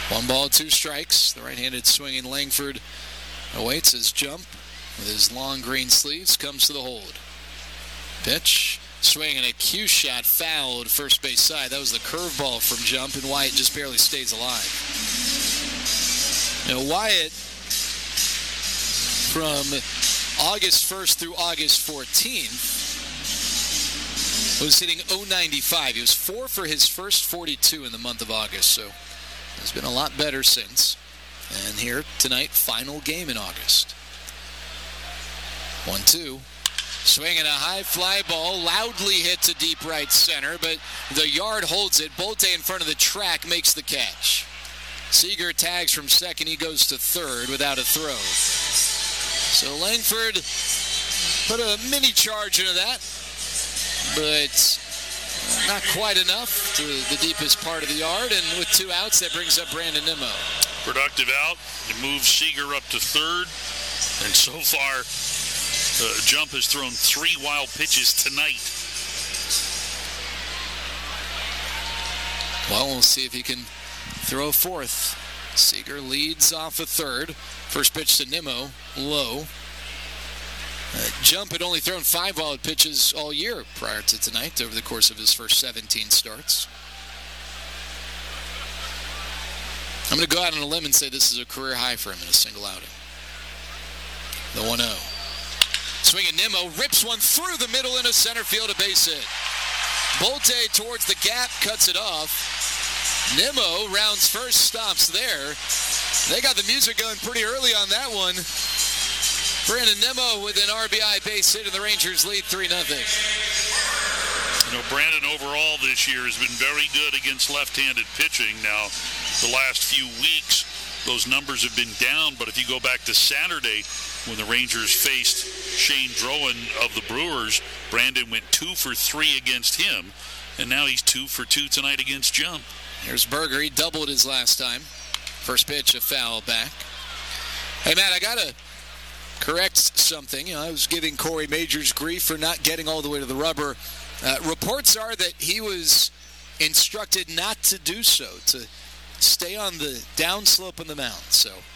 1 ball, 2 strikes. The right-handed swinging Langford awaits his jump with his long green sleeves. Comes to the hold. Pitch. Swing and a cue shot fouled first base side. That was the curveball from Jump, and Wyatt just barely stays alive. Now, Wyatt, from August 1st through August 14th, was hitting .095. He was 4 for his first 42 in the month of August, so it's been a lot better since. And here tonight, final game in August. 1-2. Swinging a high fly ball, loudly hit to deep right center, but the yard holds it. Bolte in front of the track makes the catch. Seager tags from second. He goes to third without a throw. So Langford put a mini charge into that, but not quite enough to the deepest part of the yard. And with 2 outs, that brings up Brandon Nimmo. Productive out. It moves Seager up to third. And so far, Jump has thrown 3 wild pitches tonight. Well, we'll see if he can throw a fourth. Seager leads off a third. First pitch to Nimmo, low. Jump had only thrown 5 wild pitches all year prior to tonight over the course of his first 17 starts. I'm going to go out on a limb and say this is a career high for him in a single outing. The 1-0. Swinging Nimmo, rips one through the middle into center field, a base hit. Bolte towards the gap, cuts it off. Nimmo rounds first, stops there. They got the music going pretty early on that one. Brandon Nimmo with an RBI base hit, and the Rangers lead 3-0. You know, Brandon overall this year has been very good against left-handed pitching. Now, the last few weeks, those numbers have been down, but if you go back to Saturday, when the Rangers faced Shane Drowan of the Brewers, Brandon went 2 for 3 against him, and now he's 2 for 2 tonight against Jump. Here's Berger. He doubled his last time. First pitch, a foul back. Hey, Matt, I got to correct something. I was giving Corey Majors grief for not getting all the way to the rubber. Reports are that he was instructed not to do so, to stay on the downslope of the mound. So